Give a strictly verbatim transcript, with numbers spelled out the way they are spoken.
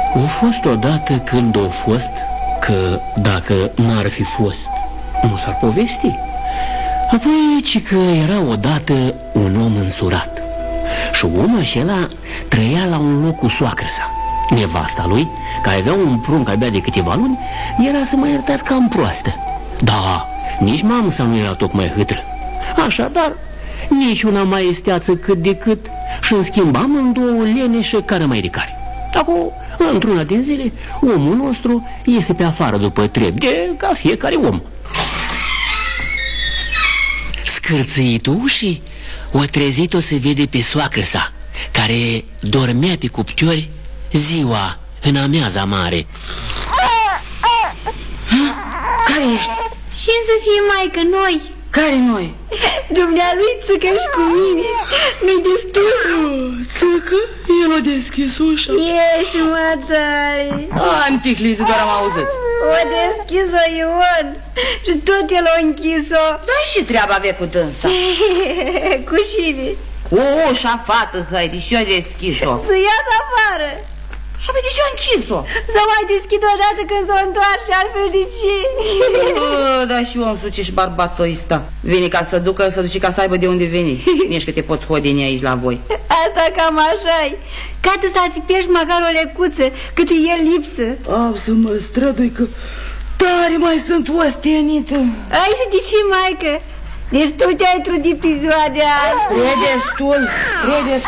A fost odată când a fost, că dacă n-ar fi fost, nu s-ar povesti. Apoi, ci că era odată un om însurat și omul acela trăia la un loc cu soacră sa. Nevasta lui, care avea un prunc abia de câteva luni, era, să mă iertați, cam proastă. Da, nici mamă sa nu era tocmai hâtră. Așadar, nici una mai esteață cât de cât, și în schimb amândouă leneșă care mai de care. Acum, într-una din zile, omul nostru iese pe afară după trebi, de ca fiecare om. Scârțâitul ușii, o trezit-o să vede pe soacră sa, care dormea pe cuptiori ziua în amiaza mare. Care ești? Și să fie maică noi. Care noi? Dumnealui Țâcă și cu mine. Nu-i destul. Țâcă? El a deschis ușa. Ieși, mă, tare. Am ticlizi, doar am auzit. O deschis-o Ion și tot el a închis-o. Da, și treaba avea cu dânsa. Cu cine? Cu ușa, fată, haide, și eu deschis-o. Să iasă afară. Și apoi de ce a închis-o? Să mai deschid odată când s-o întoarce, altfel de ce? Bă, da, și om suce și barbatul ăsta. Vine ca să ducă, să duce ca să aibă de unde veni. Nici că te poți hodini aici la voi. Asta cam așa-i. Cată să țipești măcar o lecuță, cât e el lipsă. Am să mă strădui că tare mai sunt ostenită. Ai și de ce, maică? Destul te-ai trudit pe ziua de azi. E destul, e destul.